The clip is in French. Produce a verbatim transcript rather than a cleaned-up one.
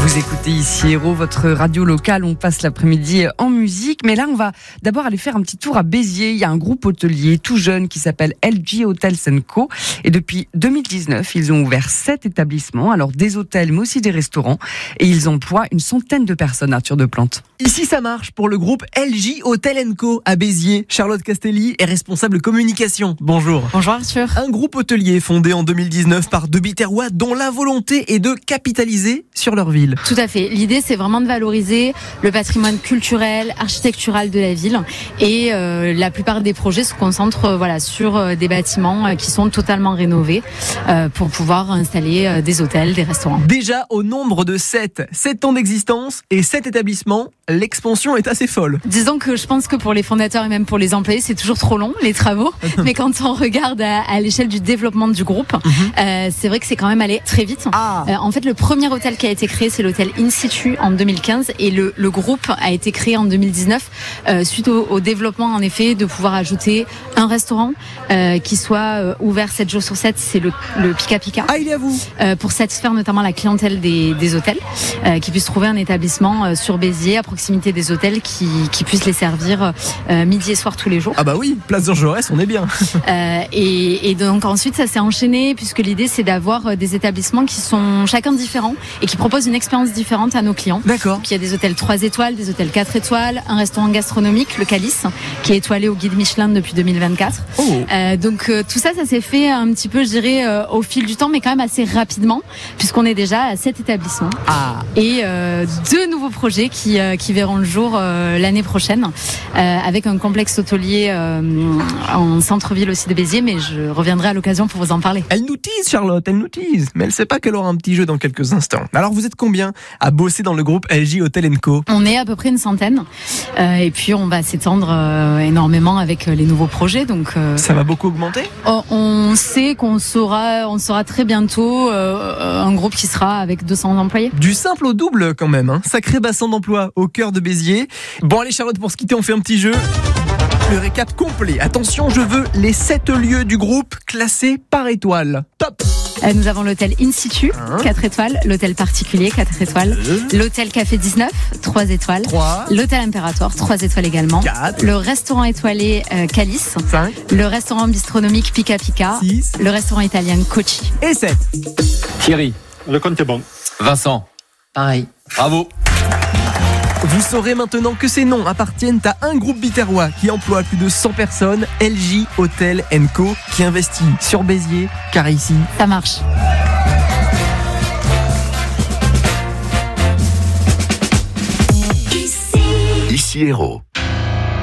Vous écoutez ici Héros, votre radio locale. On passe l'après-midi en musique. Mais là, on va d'abord aller faire un petit tour à Béziers. Il y a un groupe hôtelier tout jeune qui s'appelle L G Hotels and Co. Et depuis deux mille dix-neuf, ils ont ouvert sept établissements. Alors des hôtels, mais aussi des restaurants. Et ils emploient une centaine de personnes, Arthur Deplante. Ici, ça marche pour le groupe L J Hotels and Co à Béziers. Charlotte Castelli est responsable communication. Bonjour. Bonjour Arthur. Un groupe hôtelier fondé en deux mille dix-neuf par deux Biterrois dont la volonté est de capitaliser sur leur ville. Tout à fait. L'idée, c'est vraiment de valoriser le patrimoine culturel, architectural de la ville. Et euh, la plupart des projets se concentrent euh, voilà, sur euh, des bâtiments euh, qui sont totalement rénovés euh, pour pouvoir installer euh, des hôtels, des restaurants. Déjà au nombre de sept, sept ans d'existence et sept établissements, l'expansion est assez folle. Disons que je pense que pour les fondateurs et même pour les employés, c'est toujours trop long, les travaux. Mais quand on regarde à, à l'échelle du développement du groupe, mm-hmm. euh, c'est vrai que c'est quand même allé très vite. Ah. Euh, en fait, le premier hôtel qui a été créé, c'est l'hôtel In Situ en deux mille quinze et le, le groupe a été créé en deux mille dix-neuf euh, suite au, au développement en effet de pouvoir ajouter un restaurant euh, qui soit euh, ouvert sept jours sur sept, c'est le, le Pika Pika. Ah, il est à vous. Euh, pour satisfaire notamment la clientèle des, des hôtels, euh, qui puissent trouver un établissement euh, sur Béziers à proximité des hôtels qui, qui puissent les servir euh, midi et soir tous les jours. Ah bah oui, place Georges Jaurès, on est bien. euh, et, et donc ensuite ça s'est enchaîné puisque l'idée c'est d'avoir des établissements qui sont chacun différents et qui proposent une expérience différente à nos clients. D'accord. Donc il y a des hôtels trois étoiles, des hôtels quatre étoiles, un restaurant gastronomique, le Calice, qui est étoilé au guide Michelin depuis deux mille vingt-quatre. Oh. Euh, donc euh, tout ça, ça s'est fait un petit peu, je dirais, euh, au fil du temps, mais quand même assez rapidement, puisqu'on est déjà à sept établissements. Ah. Et euh, deux nouveaux projets qui, euh, qui verront le jour euh, l'année prochaine, euh, avec un complexe hôtelier euh, en centre-ville aussi de Béziers, mais je reviendrai à l'occasion pour vous en parler. Elle nous tease, Charlotte, elle nous tease, mais elle sait pas qu'elle aura un petit jeu dans quelques instants. Alors vous êtes combien à bosser dans le groupe L J Hotels and Co? On est à peu près une centaine, euh, et puis on va s'étendre euh, énormément avec euh, les nouveaux projets. Donc euh, ça va beaucoup augmenter. Oh, on sait qu'on sera, on sera très bientôt euh, un groupe qui sera avec deux cents employés. Du simple au double quand même, hein. Sacré bassin d'emploi au cœur de Béziers. Bon allez Charlotte, pour se quitter, on fait un petit jeu. Le récap complet. Attention, je veux les sept lieux du groupe classés par étoile. Top. Euh, nous avons l'hôtel In Situ, hein quatre étoiles, l'hôtel particulier, quatre étoiles, euh. l'hôtel Café dix-neuf, trois étoiles, trois. L'hôtel Impérator, trois étoiles également, quatre. Le restaurant étoilé euh, Calice, cinq. Le restaurant bistronomique Pika Pika, six. Le restaurant italien Kochi. Et sept. Thierry. Le compte est bon. Vincent. Pareil. Bravo. Vous saurez maintenant que ces noms appartiennent à un groupe biterrois qui emploie plus de cent personnes, L J Hotels and Co, qui investit sur Béziers, car ici, ça marche. Ici Héros.